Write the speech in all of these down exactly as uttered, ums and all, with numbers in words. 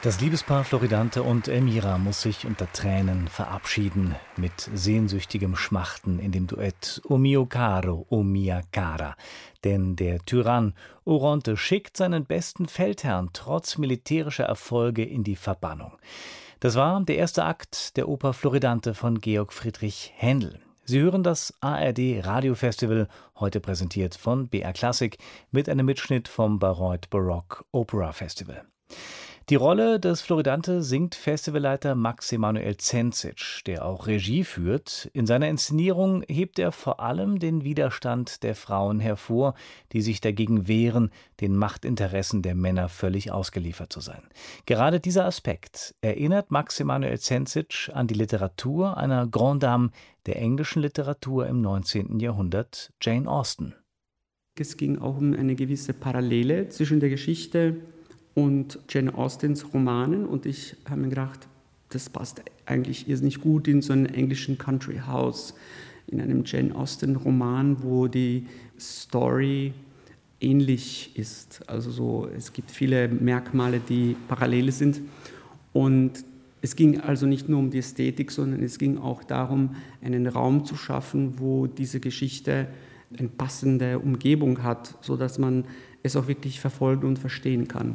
Das Liebespaar Floridante und Elmira muss sich unter Tränen verabschieden, mit sehnsüchtigem Schmachten in dem Duett O mio caro, o mia cara. Denn der Tyrann Oronte schickt seinen besten Feldherrn trotz militärischer Erfolge in die Verbannung. Das war der erste Akt der Oper Floridante von Georg Friedrich Händel. Sie hören das A R D Radiofestival, heute präsentiert von B R Classic, mit einem Mitschnitt vom Bayreuth Baroque Opera Festival. Die Rolle des Floridante singt Festivalleiter Max Emanuel Zenzic, der auch Regie führt. In seiner Inszenierung hebt er vor allem den Widerstand der Frauen hervor, die sich dagegen wehren, den Machtinteressen der Männer völlig ausgeliefert zu sein. Gerade dieser Aspekt erinnert Max Emanuel Zenzic an die Literatur einer Grande Dame der englischen Literatur im neunzehnten Jahrhundert, Jane Austen. Es ging auch um eine gewisse Parallele zwischen der Geschichte und Jane Austens Romanen, und ich habe mir gedacht, das passt eigentlich irrsinnig gut in so einen englischen Country House, in einem Jane Austen Roman, wo die Story ähnlich ist. Also so, es gibt viele Merkmale, die parallel sind, und es ging also nicht nur um die Ästhetik, sondern es ging auch darum, einen Raum zu schaffen, wo diese Geschichte eine passende Umgebung hat, sodass man es auch wirklich verfolgen und verstehen kann.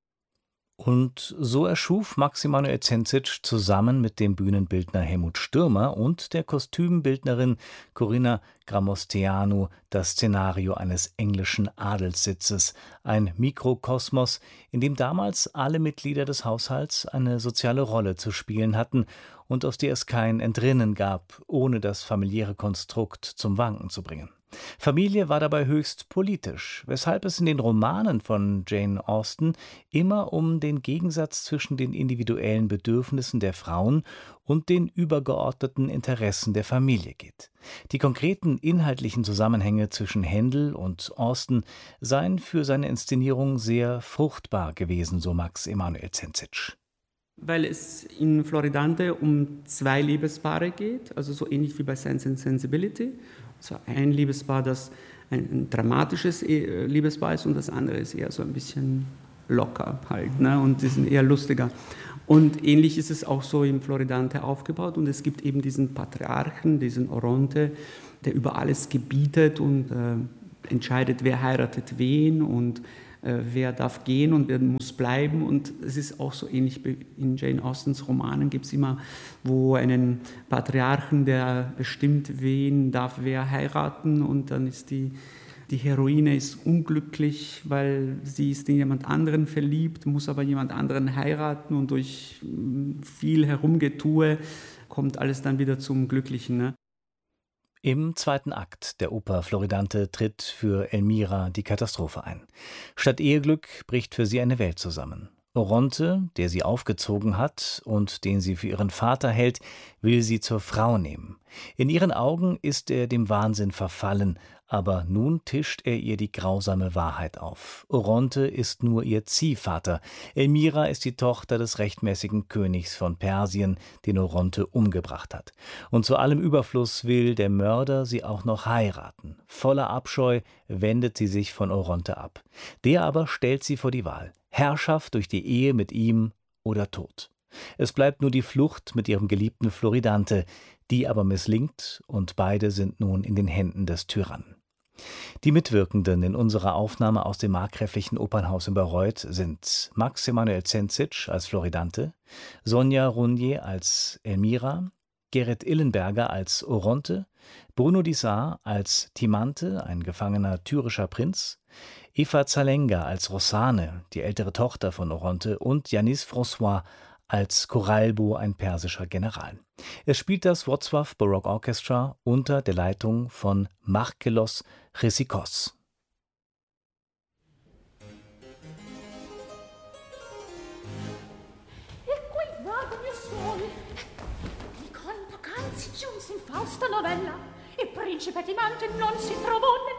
Und so erschuf Max Emanuel Zenzic zusammen mit dem Bühnenbildner Helmut Stürmer und der Kostümbildnerin Corinna Gramosteanu das Szenario eines englischen Adelssitzes, ein Mikrokosmos, in dem damals alle Mitglieder des Haushalts eine soziale Rolle zu spielen hatten und aus der es kein Entrinnen gab, ohne das familiäre Konstrukt zum Wanken zu bringen. Familie war dabei höchst politisch, weshalb es in den Romanen von Jane Austen immer um den Gegensatz zwischen den individuellen Bedürfnissen der Frauen und den übergeordneten Interessen der Familie geht. Die konkreten inhaltlichen Zusammenhänge zwischen Händel und Austen seien für seine Inszenierung sehr fruchtbar gewesen, so Max Emanuel Zenzic. Weil es in Floridante um zwei Liebespaare geht, also so ähnlich wie bei Sense and Sensibility. So ein Liebespaar, das ein, ein dramatisches Liebespaar ist, und das andere ist eher so ein bisschen locker halt, ne? Und die sind eher lustiger. Und ähnlich ist es auch so im Floridante aufgebaut, und es gibt eben diesen Patriarchen, diesen Oronte, der über alles gebietet und äh, entscheidet, wer heiratet wen und äh, wer darf gehen und wer muss bleiben. Und es ist auch so ähnlich in Jane Austens Romanen, gibt es immer wo einen Patriarchen, der bestimmt, wen darf wer heiraten, und dann ist die, die Heroine ist unglücklich, weil sie ist in jemand anderen verliebt, muss aber jemand anderen heiraten, und durch viel Herumgetue kommt alles dann wieder zum Glücklichen, ne? Im zweiten Akt der Oper Floridante tritt für Elmira die Katastrophe ein. Statt Eheglück bricht für sie eine Welt zusammen. Oronte, der sie aufgezogen hat und den sie für ihren Vater hält, will sie zur Frau nehmen. In ihren Augen ist er dem Wahnsinn verfallen, aber nun tischt er ihr die grausame Wahrheit auf. Oronte ist nur ihr Ziehvater. Elmira ist die Tochter des rechtmäßigen Königs von Persien, den Oronte umgebracht hat. Und zu allem Überfluss will der Mörder sie auch noch heiraten. Voller Abscheu wendet sie sich von Oronte ab. Der aber stellt sie vor die Wahl: Herrschaft durch die Ehe mit ihm oder Tod. Es bleibt nur die Flucht mit ihrem geliebten Floridante, die aber misslingt, und beide sind nun in den Händen des Tyrannen. Die Mitwirkenden in unserer Aufnahme aus dem Markgräflichen Opernhaus in Bayreuth sind Max Emanuel Zenzic als Floridante, Sonja Runje als Elmira, Gerrit Illenberger als Oronte, Bruno Dissart als Timante, ein gefangener tyrischer Prinz, Eva Zalenga als Rossane, die ältere Tochter von Oronte, und Yanis François als Coralbo, ein persischer General. Es spielt das Wrocław Baroque Orchestra unter der Leitung von Markelos Chrysikos. E qui vago mio sole, di con poc'anzi giunse in Fausta novella, e principe Timante non si trovò